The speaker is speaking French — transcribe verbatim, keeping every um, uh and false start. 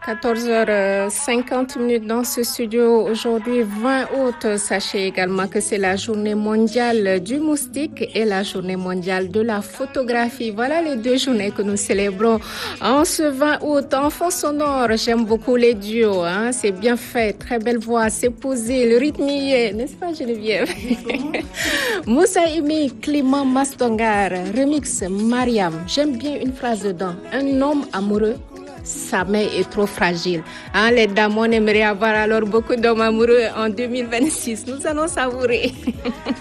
quatorze heures cinquante minutes dans ce studio. Aujourd'hui, vingt août. Sachez également que c'est la journée mondiale du moustique et la journée mondiale de la photographie. Voilà les deux journées que nous célébrons en ce vingt août. En fond sonore, j'aime beaucoup les duos. Hein? C'est bien fait, très belle voix, c'est posé, le rythme y est, n'est-ce pas Geneviève? Moussa Imi, Clément Mastongar, remix Mariam. J'aime bien une phrase dedans. Un homme amoureux, sa main est trop fragile. Hein, les dames, on aimerait avoir alors beaucoup d'hommes amoureux en deux mille vingt-six. Nous allons savourer.